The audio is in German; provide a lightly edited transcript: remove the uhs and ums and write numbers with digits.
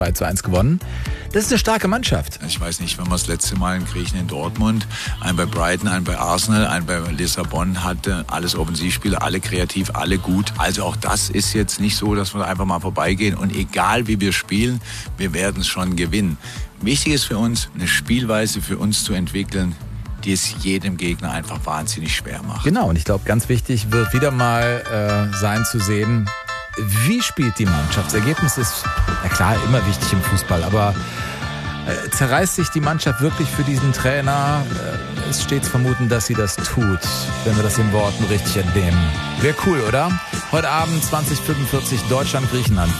2:1 gewonnen. Das ist eine starke Mannschaft. Ich weiß nicht, wenn man das letzte Mal in Griechen in Dortmund, einen bei Brighton, einen bei Arsenal, einen bei Lissabon hatte, alles Offensivspieler, alle kreativ, alle gut. Also auch das ist jetzt nicht so, dass wir einfach mal vorbeigehen und egal wie wir spielen, wir werden es schon gewinnen. Wichtig ist für uns, eine Spielweise für uns zu entwickeln, die es jedem Gegner einfach wahnsinnig schwer macht. Genau, und ich glaube, ganz wichtig wird wieder mal sein zu sehen, wie spielt die Mannschaft. Das Ergebnis ist, ja klar, immer wichtig im Fußball, aber zerreißt sich die Mannschaft wirklich für diesen Trainer? Es steht zu vermuten, dass sie das tut, wenn wir das den Worten richtig entnehmen. Wäre cool, oder? Heute Abend 20:45 Deutschland, Griechenland.